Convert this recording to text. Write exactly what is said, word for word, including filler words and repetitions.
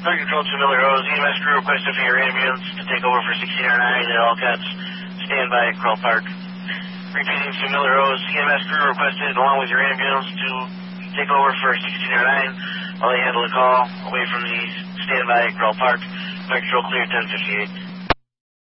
Fire Control to Miller Rose. E M S crew requested for your ambulance to take over for sixteen oh nine at Alcott. Stand by at Kroll Park. Repeating to Miller Rose. E M S crew requested along with your ambulance to take over for sixteen oh nine while they handle the call away from the standby at Kroll Park. Fire Control clear ten fifty-eight.